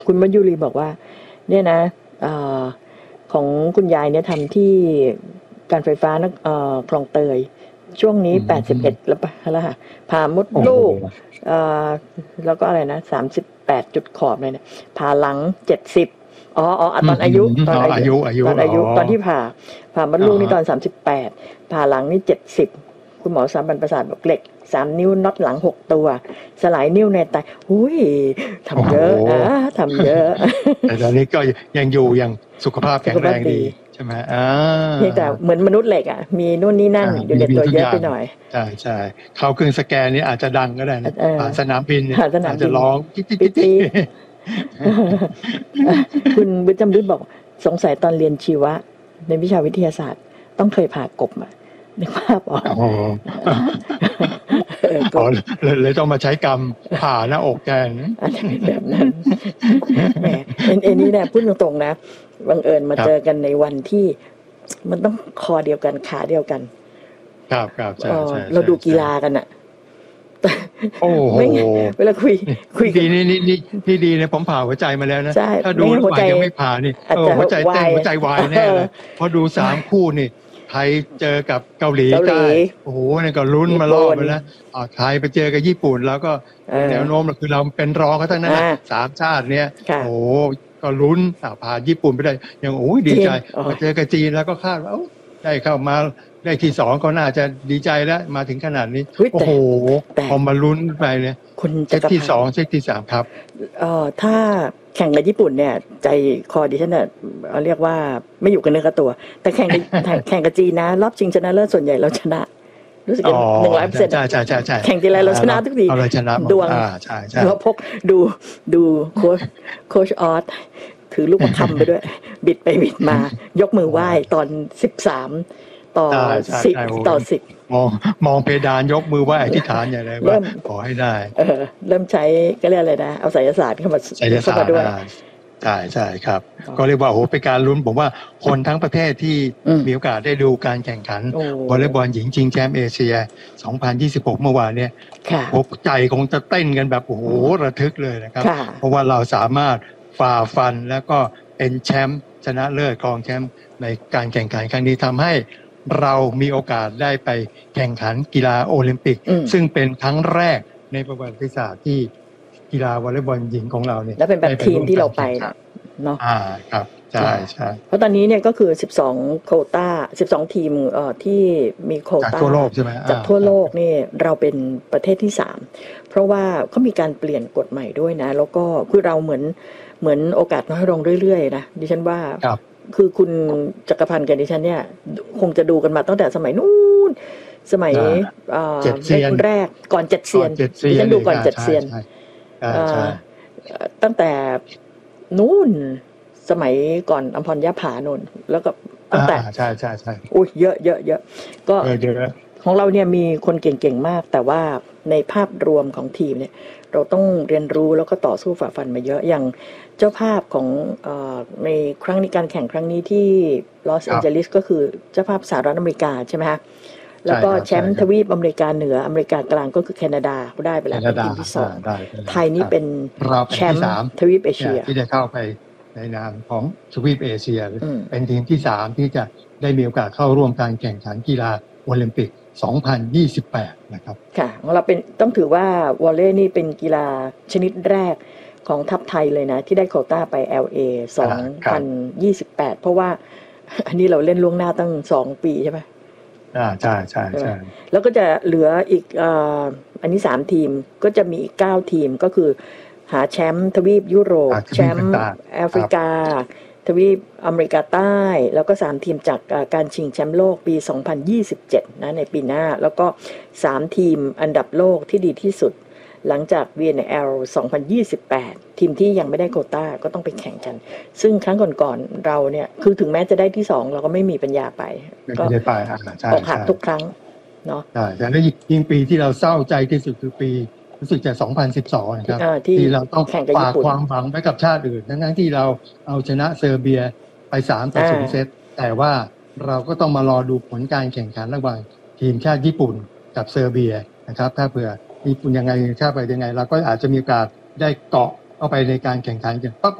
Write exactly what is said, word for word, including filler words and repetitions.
คุณมัจยุรีบอกว่าเนี่ยนะเอ่อของคุณยายเนี่ยทำที่การไฟฟ้านะเอ่อคลองเตยช่วงนี้อืมแปดสิบเอ็ดแล้วปะแล้วค่ะผ่ามดโอ้โหลูกเอ่อแล้วก็อะไรนะสามสิบแปดจุดขอบเลยเนี่ยผ่าหลังเจ็ดสิบอ๋ออ๋ออ่ะตอนอายุอืมตอนอ๋ออาอายุยุอายุตอนอายุอ๋อตอนที่ผ่าผ่ามดลูกนี่อ่าฮะตอนสามสิบแปดผ่าหลังนี่เจ็ดสิบคุณหมอสถาบันประสาทบอกเหล็กสามนิ้วน็อตหลังหกตัวสลายนิ้วในไตอุ้ยทำเยอะโอ้โหนะทำเยอะแต่ตอนนี้ก็ยังอยู่ยังสุขภาพแข็งแรงดีใช่ไหมอ่าเพียงแต่เหมือนมนุษย์เหล็กอ่ะมีนู่นนี่นั่นใช่อยู่ในมีตัวทุกเยอะอย่างไปหน่อยใช่ใช่เข้าเครื่องสแกนนี่อาจจะดังก็ได้นะเออผ่านสนามบินเนี่ยผ่านสนามบินอาจจะร้องจิ๊ดจิ๊ดปิ๊จิ๊ดดปิ๊ด คุณบุญจำรึดบอกสงสัยตอนเรียนชีวะ ในวิชาวิทยาศาสตร์ ต้องเคยผ่ากบอ่ะนึกภาพออกโอ้โหเออกอ๋อบ เลยเลยต้องมาใช้กรรมผ่าหน้าอกแทนอาจจะเป็นแบบนั้นแหมเอ็นเอ็นนี่เนี่ยพูดตรงๆนะบังเอิญมาครับเจอกันในวันที่มันต้องคอเดียวกันขาเดียวกันครับครับใช่เออใช่เราดูกีฬาใช่กันอะโอ้โหไม่งั้นเวลาคุยคุยกัดีนนี่นี่นี่นี่ดีนะผมผ่าหัวใจมาแล้วนะใช่ถ้าดูไม่งั้นหัวว่าใจยังไม่ผ่านี่อาจเออจะหัวใจเต้นวายหัวใจวายแน่เลยเออเพราะดูสามคู่นี่ไทยเจอกับเกาหลีเกาหลีใต้โอ้โหนี่ก็ลุ้นมารอบไปแล้วอ่าไทยไปเจอกับญี่ปุ่นแล้วก็เออแนวโน้มคือเราเป็นรองเขาทั้งนั้นนะอ่าสามชาติเนี้ยค่ะโอ้โหก็ลุ้นอ่าผ่านญี่ปุ่นไปได้ยังโอ้ยดีใจจีนอ๋อมาเจอกับจีนแล้วก็คาดว่าเอ้าได้เข้ามาได้ที่สองก็น่าจะดีใจแล้วมาถึงขนาดนี้เฮ้ยโอ้แต่โหแต่พอมาลุ้นไปเนี่ยคุณเซจัตกรที่พันสองธ์เซตที่สามครับเอ่อถ้าแข่งกับญี่ปุ่นเนี่ย ใจคอดิฉันเนี่ยเอ่อเรียกว่าไม่อยู่กันเนื้อกับตัว แต่แข่งกับ แข่งกับจีนนะ รอบชิงชนะเลิศส่วนใหญ่เราชนะ รู้สึกจะอ๋อหนึ่งร้อยเปอร์เซ็นต์ใช่ใช่ใช่ใช่แข่งทีไรเราชนะทุกทีเราเลยชนะดวงอ่าใช่ใช่เราพกดูดูโค้ชโค้ชออสถือลูกประคำไปด้วย บิดไปบิดมา ยกมือไหว้ตอนสิบสามต่อใช่ใช่สิบใช่โอ้ต่อสิบมองมองเพดานยกมือไหว้อธิษฐานอย่างไรเริ่ว่าม ขอให้ได้เออเริ่มใช้ก็เรียกอะไรนะ เอาไสยศาสตร์เข้ามาไสยเข้าศาสมาตร์ด้วยอ่าใช่ใช่ครับอ๋อก็เรียกว่าโอ้โหเป็นการลุ้นผมว่าคนทั้งประเทศที่อืมมีโอกาสได้ดูการแข่งขันโอ้วอลเลย์บอลหญิงชิงแชมป์เอเชีย สองพันยี่สิบหก เมื่อวานเนี่ยค่ะโอ้ใจคงจะเต้นกันแบบโอ้โหระทึกเลยนะครับค่ะเพราะว่าเราสามารถฝ่าฟันแล้วก็เป็นแชมป์ชนะเลิศครองแชมป์ในการแข่งขันครั้งนี้ทำให้เรามีโอกาสได้ไปแข่งขันกีฬาโอลิมปิกอืมซึ่งเป็นครั้งแรกในประวัติศาสตร์ที่กีฬาวอลเลย์บอลหญิงของเราเนี่ยแล้วเป็นแบบได้ทีมที่เราไปวมกแข่งขันะเนาะอ่าครับใช่ใช่เพราะตอนนี้เนี่ยก็คือสิบสองโควต้าสิบสองทีมเอ่อที่มีโควจากต้าทั่วโลกใช่ไหมจากอ่าทั่วโลกนี่เราเป็นประเทศที่สามเพราะว่าเขามีการเปลี่ยนกฎใหม่ด้วยนะ แล้วก็คือเราเหมือนเหมือนโอกาสน้อยลงเรื่อยๆนะดิฉันว่าครับคือคุณจักรพันธ์กับดิฉันเนี่ยคงจะดูกันมาตั้งแต่สมัยนู้นสมัยอ่าเอ่อเจ็ดเซียนแรกก่อนเจ็ดเซียนก่อนเจ็ดเซียนดิฉันดูก่อนเจ็ดใช่เซียนใช่ใช่เอ่ใช่อเอ่อตั้งแต่นู้นสมัยก่อนอัมพรยผาโนนแล้วก็ตั้งแต่อ่าใช่ใช่ใช่อุ้ยเยอะเยอะเยอะก็เออเยอะของเราเนี่ยมีคนเก่งๆมาก แต่ว่าในภาพรวมของทีมเนี่ย เราต้องเรียนรู้แล้วก็ต่อสู้ฝ่าฟันมาเยอะอย่างเจ้าภาพของเอ่อในครั้งนี้การแข่งครั้งนี้ที่ลอสแอนเจลิสก็คือเจ้าภาพสหรัฐอเมริกาใช่ไหมคะแล้วก็แชมป์ทวีปอเมริกาเหนืออเมริกากลางก็คือแคนาดาก็ได้ไปแคแล้วนาเป็นดาทีมที่สองได้ไปแล้วไทยนี่เป็นเราเป็นแชที่มป์สามทวีปเอเชียที่ได้เข้าไปในนามของทวีปเอเชียอืมเป็นทีมที่สามที่จะได้มีโอกาสเข้าร่วมการแข่งขันกีฬาโอลิมปิก สองพันยี่สิบแปด นะครับค่ะของเราเป็นต้องถือว่าวอลเลย์นี่เป็นกีฬาชนิดแรกของทัพไทยเลยนะ ที่ได้โควต้าไป แอล เอ สองพันยี่สิบแปด เพราะว่า อันนี้เราเล่นล่วงหน้าตั้งสองปีใช่ไหมอ่าใช่ใช่ใช่ไหมใช่แล้วก็จะเหลืออีกเอ่ออันนี้สามทีมก็จะมีอีกเก้าทีมก็คือหาแชมป์ทวีปยุโรปอ่าทวีปแชมป์ต่างๆแอฟริกา ทวีปอเมริกาใต้ แล้วก็สามทีมจากเอ่อการชิงแชมป์โลกปี สองพันยี่สิบเจ็ด นะในปีหน้า แล้วก็สามทีมอันดับโลกที่ดีที่สุด หลังจาก วี เอ็น แอล สองพันยี่สิบแปด ทีมที่ยังไม่ได้โควต้าก็ต้องไปแข่งกัน ซึ่งครั้งก่อนๆเราเนี่ยคือถึงแม้จะได้ที่สองเราก็ไม่มีปัญญาไปไม่ก็ได้ไปอ่าใช่อกหักใช่ทุกครั้งเนาะใช่แต่แล้วยิ่งปีที่เราเศร้าใจที่สุดคือปีรู้สึกจะ สองพันสิบสอง นะครับเอ่อที่ที่เราต้องแข่งกับฝาญี่กปุ่นความหวังไว้กับชาติอื่น ทั้งๆที่เราเอาชนะเซอร์เบียไปสามต่อศูนย์อ่าเซต แต่ว่าเราก็ต้องมารอดูผลการแข่งขันระหว่างทีมชาติญี่ปุ่นกับเซอร์เบียนะครับ ถ้าเผื่อญี่ปุ่นยังไงชาติไปยังไง เราก็อาจจะมีโอกาสได้เกาะเอาไปในการแข่งขันกันปรากฏ